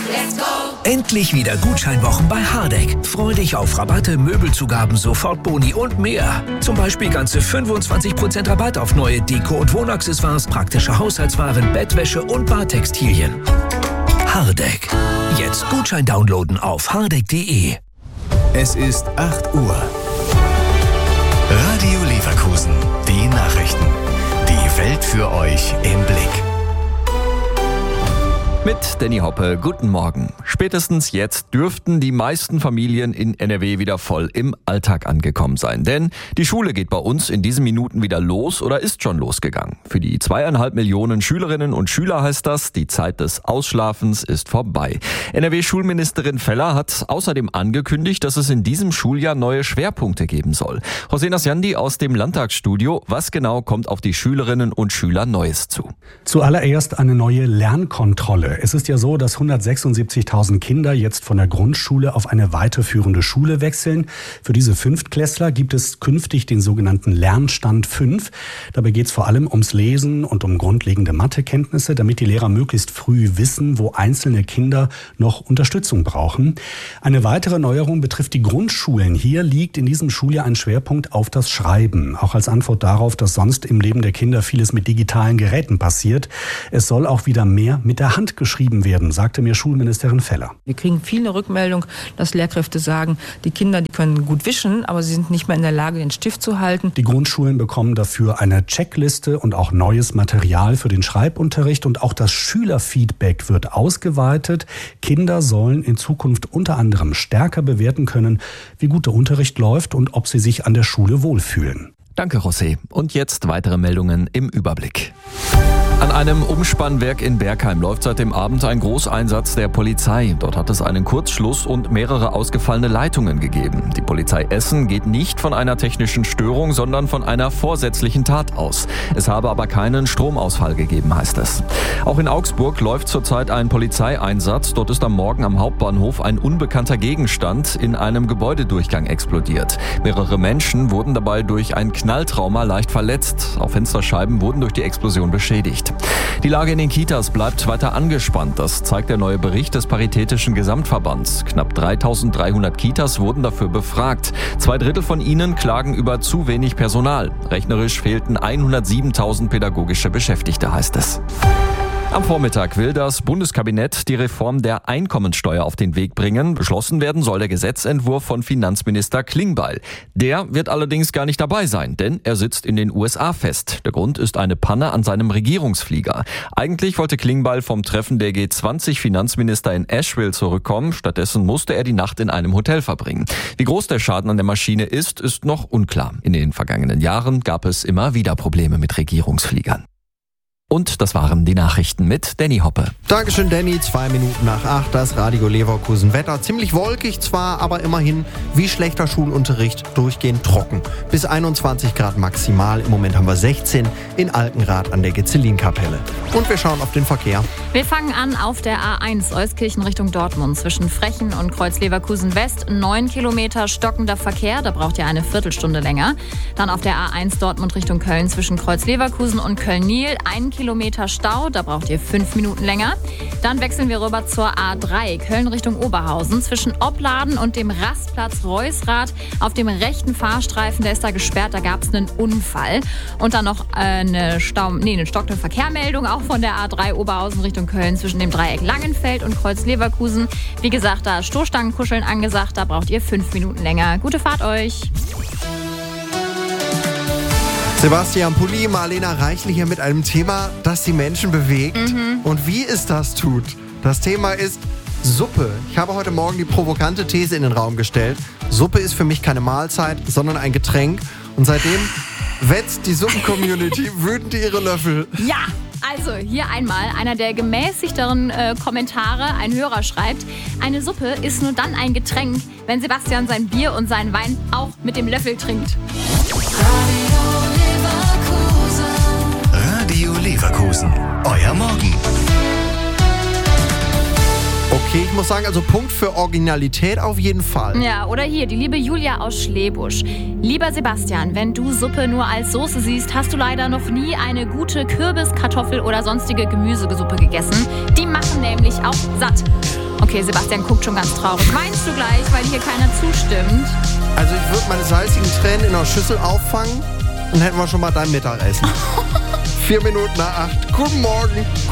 let's go! Endlich wieder Gutscheinwochen bei Hardegg. Freu dich auf Rabatte, Möbelzugaben, Sofortboni und mehr. Zum Beispiel ganze 25% Rabatt auf neue Deko- und Wohnaccessoires, praktische Haushaltswaren, Bettwäsche und Badtextilien. Hardegg. Jetzt Gutschein downloaden auf hardegg.de. Es ist 8 Uhr. Radio Leverkusen. Die Nachrichten. Die Welt für euch im Blick. Mit Danny Hoppe, guten Morgen. Spätestens jetzt dürften die meisten Familien in NRW wieder voll im Alltag angekommen sein. Denn die Schule geht bei uns in diesen Minuten wieder los oder ist schon losgegangen. Für die 2,5 Millionen Schülerinnen und Schüler heißt das, die Zeit des Ausschlafens ist vorbei. NRW-Schulministerin Feller hat außerdem angekündigt, dass es in diesem Schuljahr neue Schwerpunkte geben soll. José Nasjandi aus dem Landtagsstudio. Was genau kommt auf die Schülerinnen und Schüler Neues zu? Zuallererst eine neue Lernkontrolle. Es ist ja so, dass 176.000 Kinder jetzt von der Grundschule auf eine weiterführende Schule wechseln. Für diese Fünftklässler gibt es künftig den sogenannten Lernstand 5. Dabei geht es vor allem ums Lesen und um grundlegende Mathekenntnisse, damit die Lehrer möglichst früh wissen, wo einzelne Kinder noch Unterstützung brauchen. Eine weitere Neuerung betrifft die Grundschulen. Hier liegt in diesem Schuljahr ein Schwerpunkt auf das Schreiben, auch als Antwort darauf, dass sonst im Leben der Kinder vieles mit digitalen Geräten passiert. Es soll auch wieder mehr mit der Hand geschrieben werden, sagte mir Schulministerin Feller. Wir kriegen viele Rückmeldungen, dass Lehrkräfte sagen, die Kinder, die können gut wischen, aber sie sind nicht mehr in der Lage, den Stift zu halten. Die Grundschulen bekommen dafür eine Checkliste und auch neues Material für den Schreibunterricht und auch das Schülerfeedback wird ausgeweitet. Kinder sollen in Zukunft unter anderem stärker bewerten können, wie gut der Unterricht läuft und ob sie sich an der Schule wohlfühlen. Danke, José. Und jetzt weitere Meldungen im Überblick. An einem Umspannwerk in Bergheim läuft seit dem Abend ein Großeinsatz der Polizei. Dort hat es einen Kurzschluss und mehrere ausgefallene Leitungen gegeben. Die Polizei Essen geht nicht von einer technischen Störung, sondern von einer vorsätzlichen Tat aus. Es habe aber keinen Stromausfall gegeben, heißt es. Auch in Augsburg läuft zurzeit ein Polizeieinsatz. Dort ist am Morgen am Hauptbahnhof ein unbekannter Gegenstand in einem Gebäudedurchgang explodiert. Mehrere Menschen wurden dabei durch ein Knalltrauma leicht verletzt. Auch Fensterscheiben wurden durch die Explosion beschädigt. Die Lage in den Kitas bleibt weiter angespannt. Das zeigt der neue Bericht des Paritätischen Gesamtverbands. Knapp 3.300 Kitas wurden dafür befragt. 2/3 von ihnen klagen über zu wenig Personal. Rechnerisch fehlten 107.000 pädagogische Beschäftigte, heißt es. Am Vormittag will das Bundeskabinett die Reform der Einkommensteuer auf den Weg bringen. Beschlossen werden soll der Gesetzentwurf von Finanzminister Klingbeil. Der wird allerdings gar nicht dabei sein, denn er sitzt in den USA fest. Der Grund ist eine Panne an seinem Regierungsflieger. Eigentlich wollte Klingbeil vom Treffen der G20-Finanzminister in Asheville zurückkommen. Stattdessen musste er die Nacht in einem Hotel verbringen. Wie groß der Schaden an der Maschine ist noch unklar. In den vergangenen Jahren gab es immer wieder Probleme mit Regierungsfliegern. Und das waren die Nachrichten mit Danny Hoppe. Dankeschön, Danny. 2 Minuten nach 8, das Radio Leverkusen Wetter. Ziemlich wolkig zwar, aber immerhin wie schlechter Schulunterricht, durchgehend trocken. Bis 21 Grad maximal. Im Moment haben wir 16 in Alkenrath an der Gezellinkapelle. Und wir schauen auf den Verkehr. Wir fangen an auf der A1 Euskirchen Richtung Dortmund zwischen Frechen und Kreuz Leverkusen West. 9 Kilometer stockender Verkehr, da braucht ihr eine Viertelstunde länger. Dann auf der A1 Dortmund Richtung Köln zwischen Kreuz Leverkusen und Köln-Niel 1 Kilometer Stau, da braucht ihr 5 Minuten länger. Dann wechseln wir rüber zur A3 Köln Richtung Oberhausen zwischen Opladen und dem Rastplatz Reusrath auf dem rechten Fahrstreifen, der ist da gesperrt, da gab es einen Unfall. Und dann noch eine stockende Verkehrmeldung auch von der A3 Oberhausen Richtung Köln zwischen dem Dreieck Langenfeld und Kreuz Leverkusen. Wie gesagt, da ist Stoßstangenkuscheln angesagt, da braucht ihr 5 Minuten länger. Gute Fahrt euch! Sebastian Pulli, Marlena Reichlicher mit einem Thema, das die Menschen bewegt und wie es das tut. Das Thema ist Suppe. Ich habe heute Morgen die provokante These in den Raum gestellt. Suppe ist für mich keine Mahlzeit, sondern ein Getränk. Und seitdem wetzt die Suppen-Community wütend ihre Löffel. Ja! Also, hier einmal einer der gemäßigteren Kommentare. Ein Hörer schreibt, eine Suppe ist nur dann ein Getränk, wenn Sebastian sein Bier und seinen Wein auch mit dem Löffel trinkt. Radio Leverkusen, euer Morgen. Okay, ich muss sagen, also Punkt für Originalität auf jeden Fall. Ja, oder hier, die liebe Julia aus Schlebusch. Lieber Sebastian, wenn du Suppe nur als Soße siehst, hast du leider noch nie eine gute Kürbis-, Kartoffel- oder sonstige Gemüsesuppe gegessen. Die machen nämlich auch satt. Okay, Sebastian guckt schon ganz traurig. Meinst du gleich, weil hier keiner zustimmt? Also ich würde meine salzigen Tränen in einer Schüssel auffangen und hätten wir schon mal dein Mittagessen. 4 Minuten nach 8. Guten Morgen.